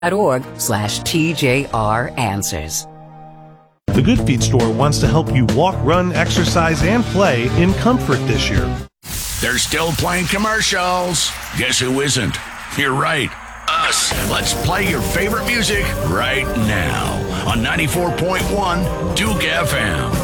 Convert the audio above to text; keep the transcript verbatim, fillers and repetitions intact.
org slash TJR Answers. The Good Feet store wants to help you walk, run, exercise, and play in comfort this year. They're still playing commercials. Guess who isn't? You're right. Us. Let's play your favorite music right now on ninety-four point one Duke F M.